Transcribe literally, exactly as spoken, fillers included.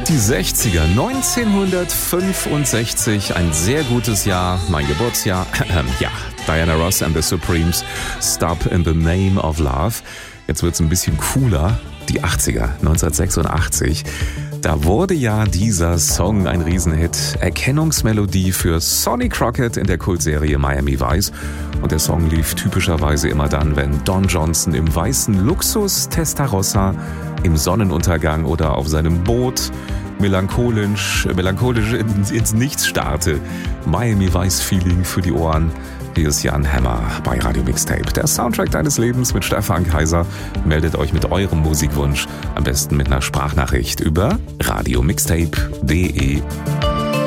Die sechziger, neunzehnhundertfünfundsechzig, ein sehr gutes Jahr, mein Geburtsjahr. Ja, Diana Ross and the Supremes, Stop in the Name of Love. Jetzt wird's ein bisschen cooler. Die achtziger, neunzehnhundertsechsundachtzig. Da wurde ja dieser Song ein Riesenhit. Erkennungsmelodie für Sonny Crockett in der Kultserie Miami Vice. Und der Song lief typischerweise immer dann, wenn Don Johnson im weißen Luxus Testarossa im Sonnenuntergang oder auf seinem Boot melancholisch, melancholisch ins, ins Nichts starrte. Miami Vice Feeling für die Ohren. Hier ist Jan Hammer bei Radio Mixtape. Der Soundtrack deines Lebens mit Stefan Kaiser. Meldet euch mit eurem Musikwunsch. Am besten mit einer Sprachnachricht über radio mixtape punkt de.